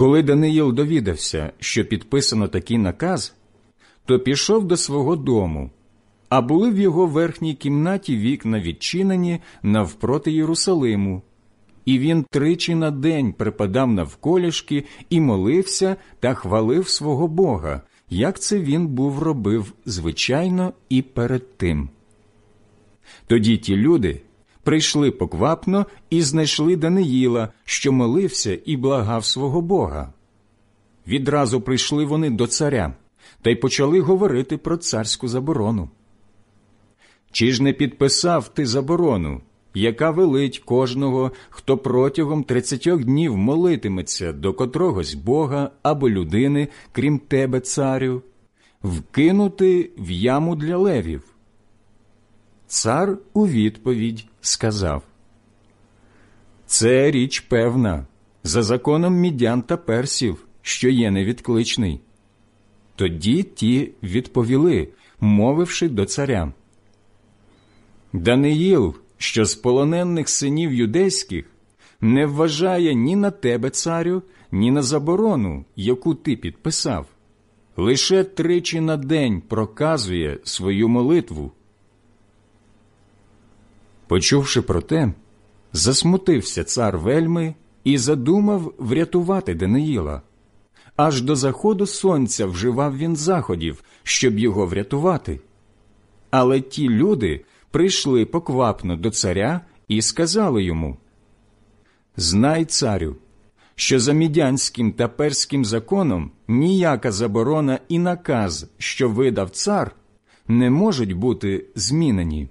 Коли Даниїл довідався, що підписано такий наказ, то пішов до свого дому, а були в його верхній кімнаті вікна відчинені навпроти Єрусалиму, і він тричі на день припадав навколішки і молився та хвалив свого Бога, як це він був робив звичайно і перед тим. Тоді ті люди прийшли поквапно і знайшли Даниїла, що молився і благав свого Бога. Відразу прийшли вони до царя та й почали говорити про царську заборону. «Чи ж не підписав ти заборону, яка велить кожного, хто протягом 30 днів молитиметься до котрогось бога або людини, крім тебе, царю, вкинути в яму для левів?» Цар у відповідь сказав: «Це річ певна, за законом мідян та персів, що є невідкличний». Тоді ті відповіли, мовивши до царя: «Даниїл, що з полонених синів юдейських, не вважає ні на тебе, царю, ні на заборону, яку ти підписав. Лише тричі на день проказує свою молитву». Почувши про те, засмутився цар вельми і задумав врятувати Даниїла. Аж до заходу сонця вживав він заходів, щоб його врятувати. Але ті люди прийшли поквапно до царя і сказали йому: «Знай, царю, що за мідянським та перським законом ніяка заборона і наказ, що видав цар, не можуть бути змінені».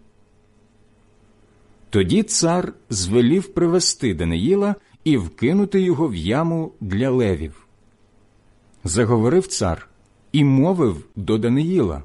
Тоді цар звелів привести Даниїла і вкинути його в яму для левів. Заговорив цар і мовив до Даниїла: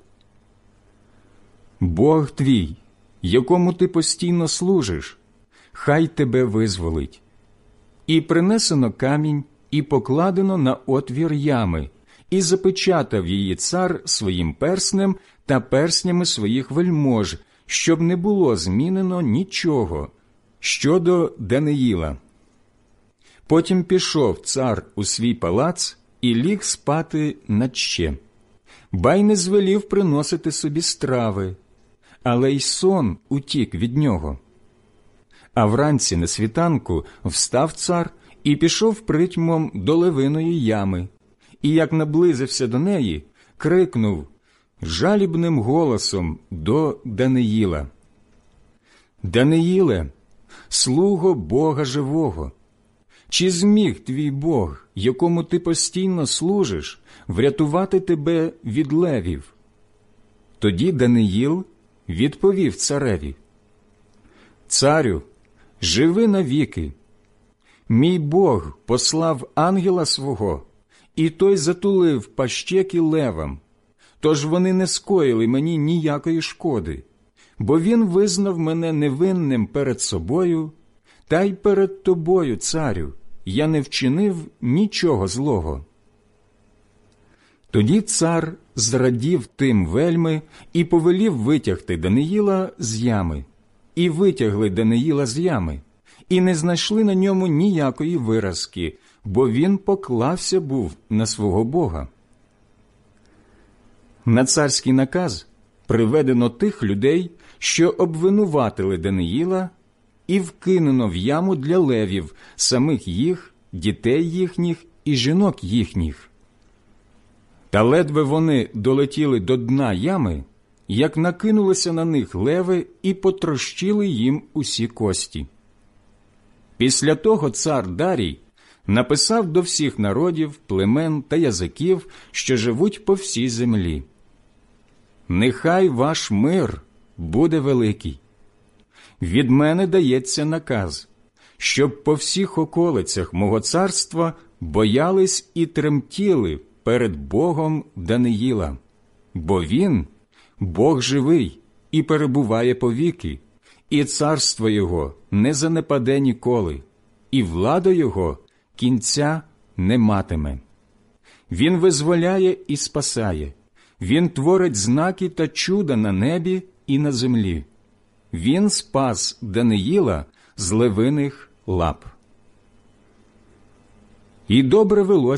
«Бог твій, якому ти постійно служиш, хай тебе визволить». І принесено камінь, і покладено на отвір ями, і запечатав її цар своїм перснем та перснями своїх вельмож, щоб не було змінено нічого щодо Даниїла. Потім пішов цар у свій палац і ліг спати наче, ба й не звелів приносити собі страви, але й сон утік від нього. А вранці на світанку встав цар і пішов притьмом до левиної ями, і як наблизився до неї, крикнув жалібним голосом до Даниїла: «Даниїле, слуго Бога живого, чи зміг твій Бог, якому ти постійно служиш, врятувати тебе від левів?» Тоді Даниїл відповів цареві: «Царю, живи навіки. Мій Бог послав ангела свого, і той затулив пащеки левам, тож вони не скоїли мені ніякої шкоди, бо він визнав мене невинним перед собою, та й перед тобою, царю, я не вчинив нічого злого». Тоді цар зрадів тим вельми і повелів витягти Даниїла з ями. І витягли Даниїла з ями, і не знайшли на ньому ніякої виразки, бо він поклався був на свого Бога. На царський наказ приведено тих людей, що обвинуватили Даниїла, і вкинено в яму для левів самих їх, дітей їхніх і жінок їхніх. Та ледве вони долетіли до дна ями, як накинулися на них леви і потрощили їм усі кості. Після того цар Дарій написав до всіх народів, племен та язиків, що живуть по всій землі: «Нехай ваш мир буде великий. Від мене дається наказ, щоб по всіх околицях мого царства боялись і тремтіли перед Богом Даниїла, бо він – Бог живий і перебуває повіки, і царство його не занепаде ніколи, і влада його кінця не матиме. Він визволяє і спасає, він творить знаки та чуда на небі і на землі. Він спас Даниїла з левиних лап». І добре велося